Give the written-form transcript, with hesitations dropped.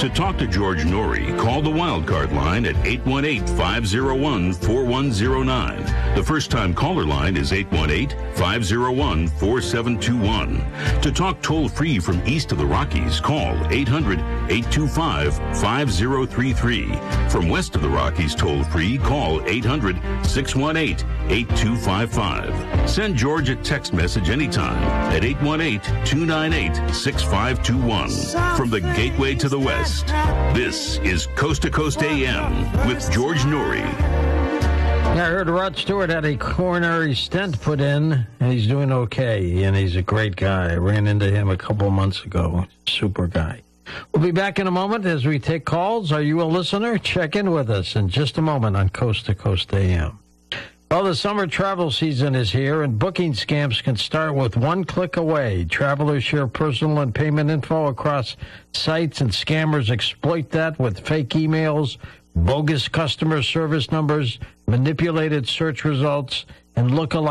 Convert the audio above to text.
To talk to George Norrie, call the Wildcard line at 818-501-4109. The first-time caller line is 818-501-4721. To talk toll-free from east of the Rockies, call 800-825-5033. From west of the Rockies toll-free, call 800-618-8255. Send George a text message anytime at 818-298-6521. From the Gateway to the West, this is Coast to Coast AM with George Norrie. Yeah, I heard Rod Stewart had a coronary stent put in, and he's doing okay, and he's a great guy. I ran into him a couple of months ago. Super guy. We'll be back in a moment as we take calls. Are you a listener? Check in with us in just a moment on Coast to Coast AM. Well, the summer travel season is here, and booking scams can start with one click away. Travelers share personal and payment info across sites, and scammers exploit that with fake emails, bogus customer service numbers, manipulated search results, and lookalike